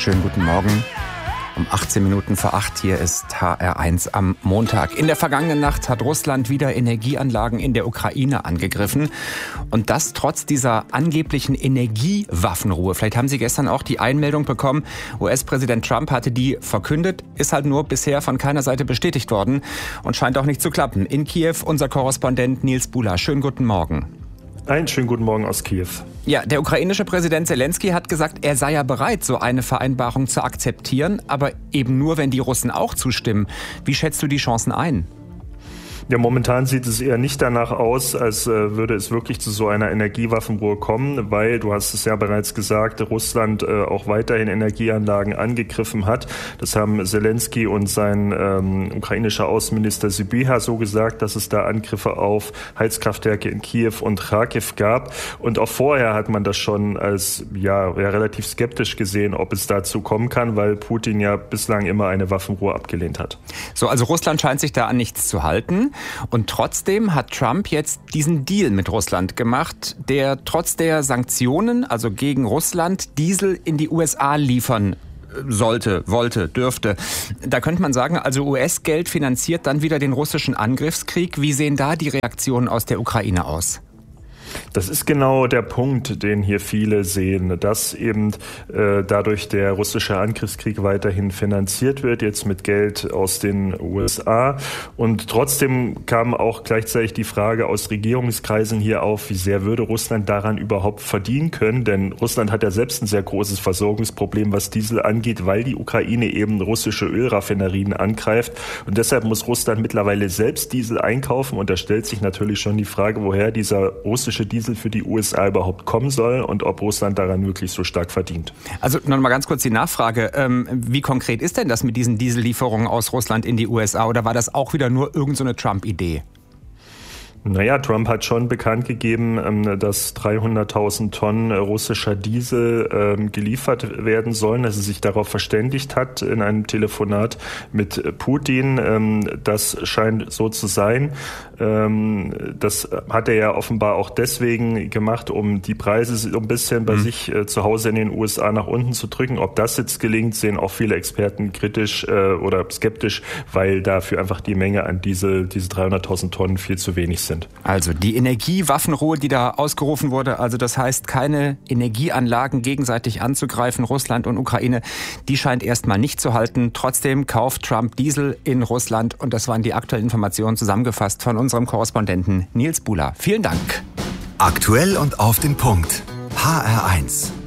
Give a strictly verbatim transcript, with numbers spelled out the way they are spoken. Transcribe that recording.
schönen guten Morgen. Um achtzehn Minuten vor acht, hier ist H R eins am Montag. In der vergangenen Nacht hat Russland wieder Energieanlagen in der Ukraine angegriffen. Und das trotz dieser angeblichen Energiewaffenruhe. Vielleicht haben Sie gestern auch die Einmeldung bekommen, U S-Präsident Trump hatte die verkündet, ist halt nur bisher von keiner Seite bestätigt worden und scheint auch nicht zu klappen. In Kiew unser Korrespondent Nils Bula. Schönen guten Morgen. Einen schönen guten Morgen aus Kiew. Ja, der ukrainische Präsident Zelensky hat gesagt, er sei ja bereit, so eine Vereinbarung zu akzeptieren, aber eben nur, wenn die Russen auch zustimmen. Wie schätzt du die Chancen ein? Ja, momentan sieht es eher nicht danach aus, als äh, würde es wirklich zu so einer Energiewaffenruhe kommen, weil, du hast es ja bereits gesagt, Russland äh, auch weiterhin Energieanlagen angegriffen hat. Das haben Zelensky und sein ähm, ukrainischer Außenminister Sybiha so gesagt, dass es da Angriffe auf Heizkraftwerke in Kiew und Charkiw gab. Und auch vorher hat man das schon als ja, ja relativ skeptisch gesehen, ob es dazu kommen kann, weil Putin ja bislang immer eine Waffenruhe abgelehnt hat. So, also Russland scheint sich da an nichts zu halten. Und trotzdem hat Trump jetzt diesen Deal mit Russland gemacht, der trotz der Sanktionen, also gegen Russland, Diesel in die U S A liefern sollte, wollte, dürfte. Da könnte man sagen, also U S-Geld finanziert dann wieder den russischen Angriffskrieg. Wie sehen da die Reaktionen aus der Ukraine aus? Das ist genau der Punkt, den hier viele sehen, dass eben äh, dadurch der russische Angriffskrieg weiterhin finanziert wird, jetzt mit Geld aus den U S A. Und trotzdem kam auch gleichzeitig die Frage aus Regierungskreisen hier auf, wie sehr würde Russland daran überhaupt verdienen können? Denn Russland hat ja selbst ein sehr großes Versorgungsproblem, was Diesel angeht, weil die Ukraine eben russische Ölraffinerien angreift. Und deshalb muss Russland mittlerweile selbst Diesel einkaufen. Und da stellt sich natürlich schon die Frage, woher dieser russische Diesel für die U S A überhaupt kommen soll und ob Russland daran wirklich so stark verdient. Also noch mal ganz kurz die Nachfrage. Ähm, wie konkret ist denn das mit diesen Diesellieferungen aus Russland in die U S A? Oder war das auch wieder nur irgend so eine Trump-Idee? Naja, Trump hat schon bekannt gegeben, dass dreihunderttausend Tonnen russischer Diesel ähm, geliefert werden sollen, dass er sich darauf verständigt hat in einem Telefonat mit Putin. Ähm, das scheint so zu sein. Ähm, das hat er ja offenbar auch deswegen gemacht, um die Preise so ein bisschen bei mhm. sich äh, zu Hause in den U S A nach unten zu drücken. Ob das jetzt gelingt, sehen auch viele Experten kritisch äh, oder skeptisch, weil dafür einfach die Menge an Diesel, diese dreihunderttausend Tonnen viel zu wenig sind. Also die Energiewaffenruhe, die da ausgerufen wurde, also das heißt keine Energieanlagen gegenseitig anzugreifen, Russland und Ukraine, die scheint erstmal nicht zu halten. Trotzdem kauft Trump Diesel in Russland und das waren die aktuellen Informationen zusammengefasst von unserem Korrespondenten Nils Bula. Vielen Dank. Aktuell und auf den Punkt. H R eins.